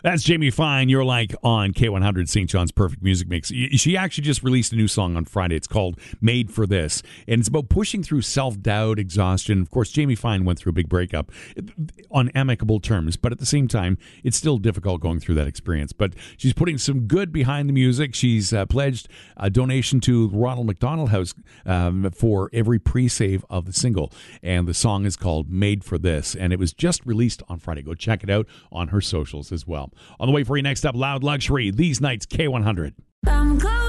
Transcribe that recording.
That's Jamie Fine. You're like on K100, St. John's Perfect Music Mix. She actually just released a new song on Friday. It's called Made for This. And it's about pushing through self-doubt, exhaustion. Of course, Jamie Fine went through a big breakup on amicable terms. But at the same time, it's still difficult going through that experience. But she's putting some good behind the music. She's pledged a donation to Ronald McDonald House for every pre-save of the single. And the song is called Made for This. And it was just released on Friday. Go check it out on her socials as well. On the way for you next up, Loud Luxury, these nights, K100.